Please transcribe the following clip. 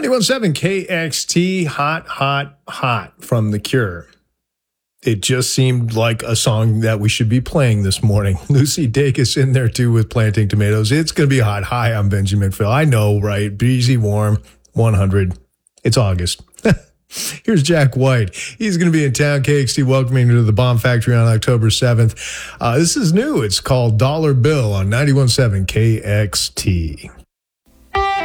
91.7 KXT, Hot, Hot, Hot from The Cure. It just seemed like a song that we should be playing this morning. Lucy Dacus in there too with Planting Tomatoes. It's going to be hot. Hi, I'm Benjamin Phil. I know, right? Breezy, warm, 100. It's August. Here's Jack White. He's going to be in town, KXT, welcoming you to the Bomb Factory on October 7th. This is new. It's called Dollar Bill on 91.7 KXT.